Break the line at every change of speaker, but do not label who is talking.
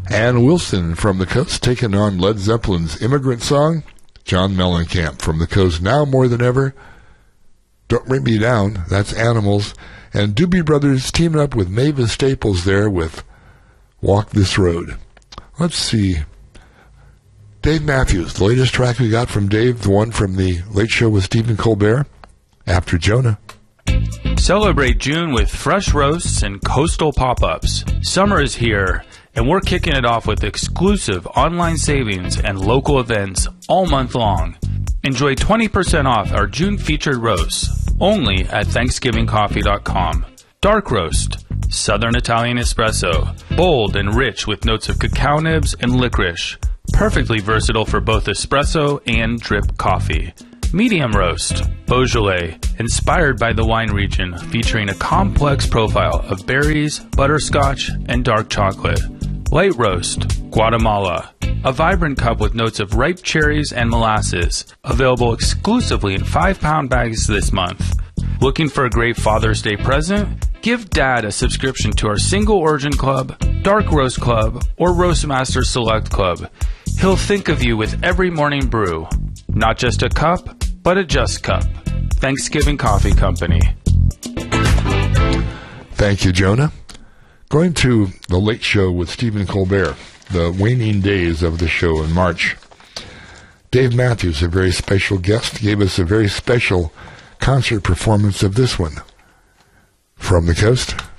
Ann Wilson from the coast taking on Led Zeppelin's Immigrant Song. John Mellencamp from the coast, Now More Than Ever. Don't Bring Me Down, that's Animals. And Doobie Brothers teaming up with Mavis Staples there with Walk This Road. Let's see. Dave Matthews, the latest track we got from Dave, the one from the Late Show with Stephen Colbert, After Jonah.
Celebrate June with fresh roasts and coastal pop-ups. Summer is here, and we're kicking it off with exclusive online savings and local events all month long. Enjoy 20% off our June featured roasts, only at ThanksgivingCoffee.com. Dark roast, Southern Italian espresso, bold and rich with notes of cacao nibs and licorice. Perfectly versatile for both espresso and drip coffee. Medium roast, Beaujolais, inspired by the wine region, featuring a complex profile of berries, butterscotch, and dark chocolate. Light roast, Guatemala, a vibrant cup with notes of ripe cherries and molasses, available exclusively in 5-pound bags this month. Looking for a great Father's Day present? Give Dad a subscription to our Single Origin Club, Dark Roast Club, or Roastmaster Select Club. He'll think of you with every morning brew. Not just a cup, but a just cup. Thanksgiving Coffee Company.
Thank you, Jonah. Going to the Late Show with Stephen Colbert, the waning days of the show in March. Dave Matthews, a very special guest, gave us a very special concert performance of this one. From the coast.